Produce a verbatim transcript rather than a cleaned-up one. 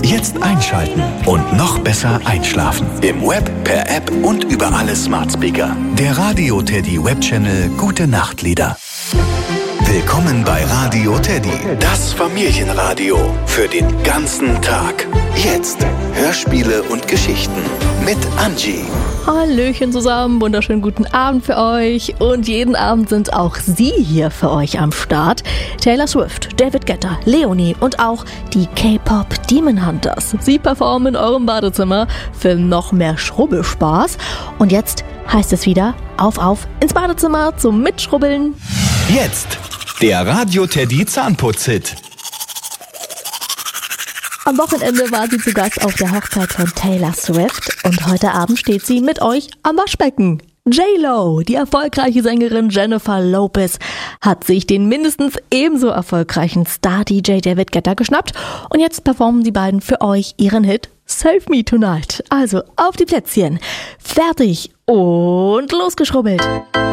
Jetzt einschalten und noch besser einschlafen. Im Web, per App und über alle Smart Speaker. Der Radio Teddy Webchannel Gute Nachtlieder. Willkommen bei Radio Teddy, das Familienradio für den ganzen Tag. Jetzt Hörspiele und Geschichten mit Angie. Hallöchen zusammen, wunderschönen guten Abend für euch. Und jeden Abend sind auch Sie hier für euch am Start. Taylor Swift, David Guetta, Leonie und auch die K-Pop Demon Hunters. Sie performen in eurem Badezimmer für noch mehr Schrubbelspaß. Und jetzt heißt es wieder, auf, auf ins Badezimmer zum Mitschrubbeln. Jetzt der Radio Teddy Zahnputz-Hit. Am Wochenende war sie zu Gast auf der Hochzeit von Taylor Swift und heute Abend steht sie mit euch am Waschbecken. J-Lo, die erfolgreiche Sängerin Jennifer Lopez, hat sich den mindestens ebenso erfolgreichen Star-D J David Guetta geschnappt und jetzt performen die beiden für euch ihren Hit Save Me Tonight. Also auf die Plätzchen, fertig und losgeschrubbelt.